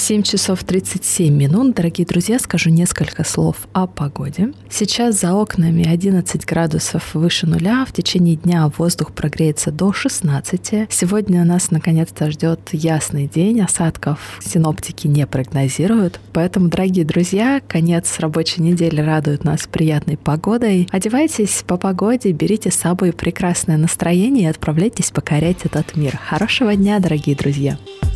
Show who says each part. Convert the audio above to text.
Speaker 1: 7 часов 37 минут. Дорогие друзья, скажу несколько слов о погоде. Сейчас за окнами 11 градусов выше нуля. В течение дня воздух прогреется до 16. Сегодня нас наконец-то ждет ясный день. Осадков синоптики не прогнозируют. Поэтому, дорогие друзья, конец рабочей недели радует нас приятной погодой. Одевайтесь по погоде, берите с собой прекрасное настроение и отправляйтесь покорять этот мир. Хорошего дня, дорогие друзья!